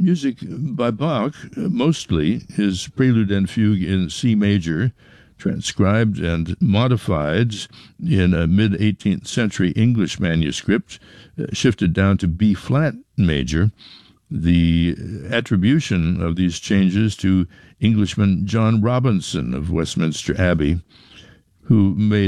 music by Bach, mostly his Prelude and Fugue in C major, transcribed and modified in a mid-18th century English manuscript, shifted down to B-flat major. The attribution of these changes to Englishman John Robinson of Westminster Abbey, who made